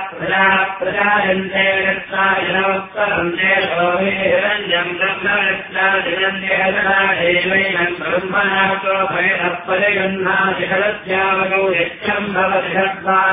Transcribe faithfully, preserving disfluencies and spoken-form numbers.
प्रजायन्ते रत्नायनोत्तरन्ते लोहिरञ्जम् ब्रह्मरत्नादिनन्देवैनम् ब्रह्मणातो भैरः परिगन्नादिहरत्यावगौ यच्छम् भवति